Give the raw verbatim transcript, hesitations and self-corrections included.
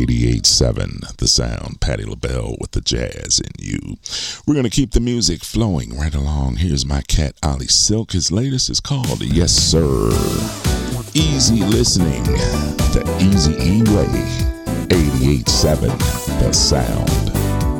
eighty-eight seven The Sound. Patti LaBelle with the jazz in you. We're going to keep the music flowing right along. Here's my cat, Ollie Silk. His latest is called Yes Sir. Easy listening to Easy E-Way. eighty-eight seven The Sound.